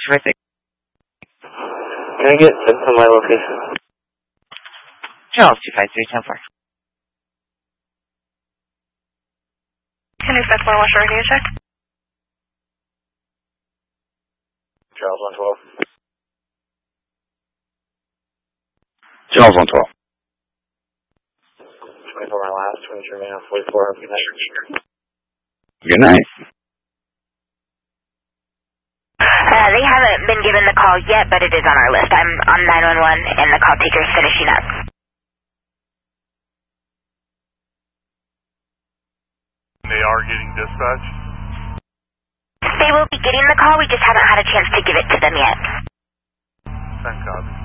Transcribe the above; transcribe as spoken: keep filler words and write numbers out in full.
two five six. Can I get sent to my location? Charles two five three ten four. Can you set for West Radio check? Charles one twelve. Charles one twelve. twenty-four my last, twenty-three man, forty-four. Good night. Good night. Uh, they haven't been given the call yet, but it is on our list. I'm on nine one one, and the call taker is finishing up. They are getting dispatched? They will be getting the call, we just haven't had a chance to give it to them yet. Thank God.